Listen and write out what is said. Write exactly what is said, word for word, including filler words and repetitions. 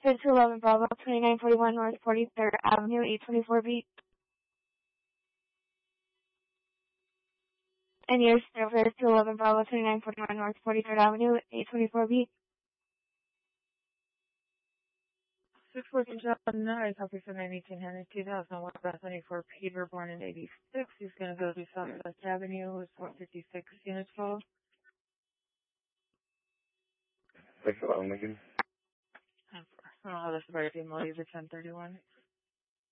Fifth to eleven Bravo, twenty-nine forty-one North forty-third Avenue, eight twenty-four B. And yours, Fifth to eleven Bravo, twenty-nine forty-one North forty-third Avenue, eight twenty-four B. six fourteen John nine, copy for nine eighteen hundred, two thousand one, Beth twenty-four, Peter, born in eighty-six. He's going to go to Southwest Avenue with four fifty-six units full. six eleven Lincoln. I don't know how this is about ten thirty-one.